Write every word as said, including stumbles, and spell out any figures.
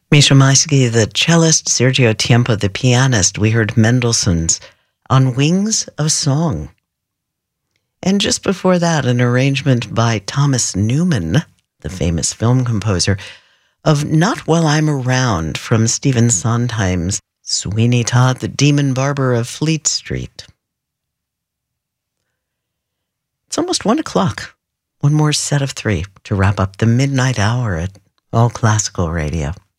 Misha Maisky, the cellist, Sergio Tiempo, the pianist. We heard Mendelssohn's On Wings of Song. And just before that, an arrangement by Thomas Newman, the famous film composer, of Not While I'm Around from Stephen Sondheim's Sweeney Todd, the Demon Barber of Fleet Street. It's almost one o'clock. One more set of three to wrap up the midnight hour at All Classical Radio.